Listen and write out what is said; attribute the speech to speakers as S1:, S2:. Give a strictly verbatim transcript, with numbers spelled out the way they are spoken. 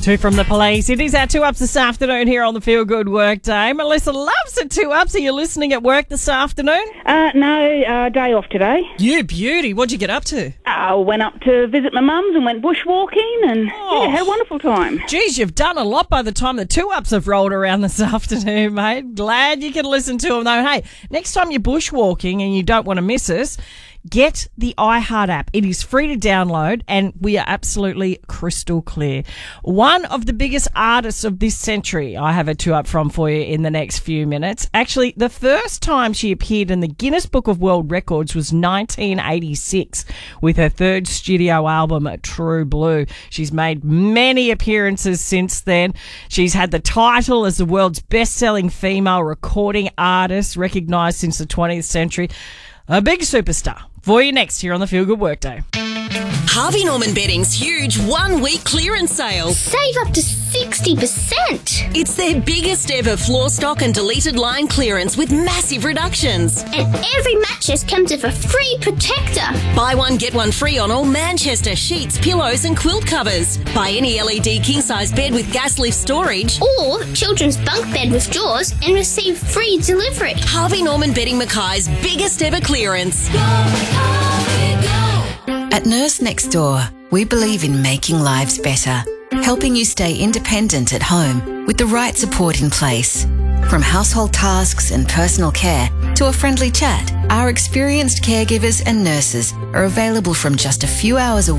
S1: Two from the police. It is our two ups this afternoon here on the Feel Good Work Day. Melissa loves it. Two ups. Are you listening at work this afternoon?
S2: Uh, no, uh, day off today.
S1: You beauty. What'd you get up to?
S2: I uh, went up to visit my mum's and went bushwalking and
S1: Oh.
S2: yeah, had a wonderful time.
S1: Geez, you've done a lot by the time the two ups have rolled around this afternoon, mate. Glad you can listen to them though. Hey, next time you're bushwalking and you don't want to miss us, get the iHeart app. It is free to download and we are absolutely crystal clear. One of the biggest artists of this century, I have a two up from for you in the next few minutes. Actually, the first time she appeared in the Guinness Book of World Records was nineteen eighty-six with her third studio album, True Blue. She's made many appearances since then. She's had the title as the world's best-selling female recording artist, recognised since the twentieth century. A big superstar. For you next here on the Feel Good Workday.
S3: Harvey Norman Bedding's huge one-week clearance sale.
S4: Save up to sixty percent.
S3: It's their biggest ever floor stock and deleted line clearance with massive reductions.
S4: And every mattress comes with a free protector.
S3: Buy one, get one free on all Manchester sheets, pillows and quilt covers. Buy any L E D king-size bed with gas lift storage.
S4: Or children's bunk bed with drawers and receive free delivery.
S3: Harvey Norman Bedding Mackay's biggest ever clearance.
S5: At Nurse Next Door, we believe in making lives better, helping you stay independent at home with the right support in place. From household tasks and personal care to a friendly chat, our experienced caregivers and nurses are available from just a few hours a